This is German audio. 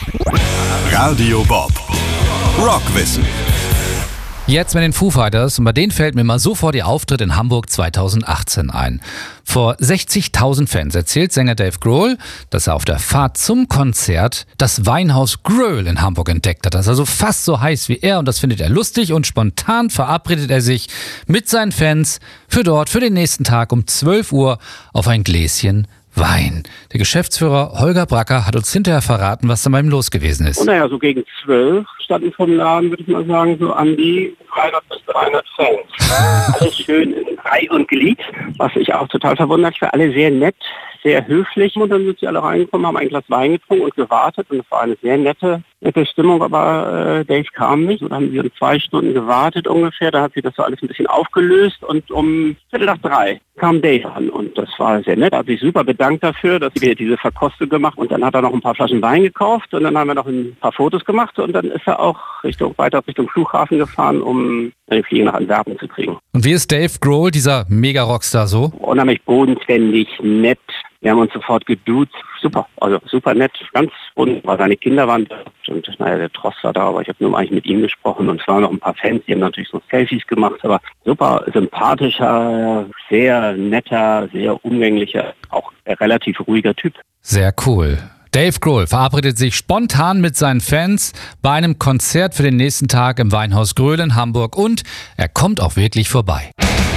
Radio Bob. Rockwissen. Jetzt mit den Foo Fighters, und bei denen fällt mir mal sofort ihr Auftritt in Hamburg 2018 ein. Vor 60.000 Fans erzählt Sänger Dave Grohl, dass er auf der Fahrt zum Konzert das Weinhaus Gröhl in Hamburg entdeckt hat. Das ist also fast so heiß wie er, und das findet er lustig, und spontan verabredet er sich mit seinen Fans für den nächsten Tag um 12 Uhr auf ein Gläschen Wein. Der Geschäftsführer Holger Bracker hat uns hinterher verraten, was da bei ihm los gewesen ist. Und naja, so gegen 12 standen vom Laden, würde ich mal sagen, so an die 300 bis 300 Fans. Alles schön in Reihe und Glied, was ich auch total verwundert. Ich war alle sehr nett, sehr höflich. Und dann sind sie alle reingekommen, haben ein Glas Wein getrunken und gewartet. Und es war eine sehr nette Stimmung, aber Dave kam nicht. Und dann haben wir 2 Stunden gewartet ungefähr. Da hat sich das so alles ein bisschen aufgelöst. Und um 2:45 kam Dave an. Und das war sehr nett. Er hat sich super bedankt dafür, dass wir diese Verkostung gemacht haben. Und dann hat er noch ein paar Flaschen Wein gekauft. Und dann haben wir noch ein paar Fotos gemacht. Und dann ist er auch weiter Richtung Flughafen gefahren, um den Flieger nach Antwerpen zu kriegen. Und wie ist Dave Grohl, dieser Mega-Rockstar, so? Unheimlich bodenständig, nett. Wir haben uns sofort geduzt. Super, also super nett, ganz wunderbar. Seine Kinder waren da und der Tross war da, aber ich habe nur eigentlich mit ihm gesprochen, und es waren noch ein paar Fans, die haben natürlich so Selfies gemacht, aber super sympathischer, sehr netter, sehr umgänglicher, auch relativ ruhiger Typ. Sehr cool. Dave Grohl verabredet sich spontan mit seinen Fans bei einem Konzert für den nächsten Tag im Weinhaus Gröhl in Hamburg, und er kommt auch wirklich vorbei.